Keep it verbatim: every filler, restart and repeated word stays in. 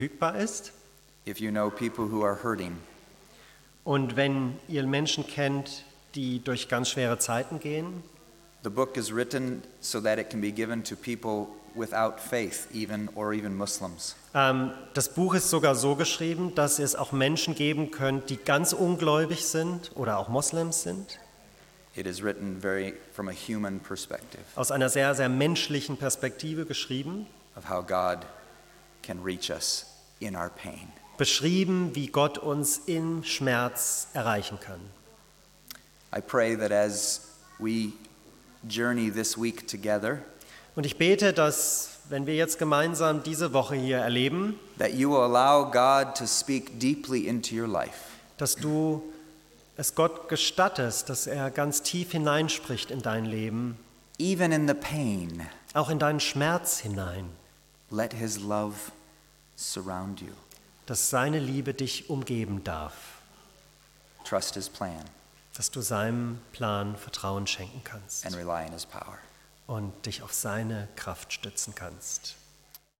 verfügbar ist. If you know people who are hurting, Und wenn ihr Menschen kennt, die durch ganz schwere Zeiten gehen, the book is written so that it can be given to people without faith, even or even Muslims. ähm, das Buch ist sogar so geschrieben, dass ihr es auch Menschen geben könnt, die ganz ungläubig sind oder auch Moslems sind, It is written very from a human perspective aus einer sehr, sehr menschlichen Perspektive geschrieben, of how God can reach us in our pain. beschrieben, wie Gott uns im Schmerz erreichen kann. I pray that as we journey this week together, Und ich bete, dass, wenn wir jetzt gemeinsam diese Woche hier erleben, that you will allow God to speak deeply into your life. dass du es Gott gestattest, dass er ganz tief hineinspricht in dein Leben, Even in the pain, auch in deinen Schmerz hinein, let his love surround you. dass seine Liebe dich umgeben darf, Trust his plan dass du seinem Plan Vertrauen schenken kannst and rely on his power. und dich auf seine Kraft stützen kannst.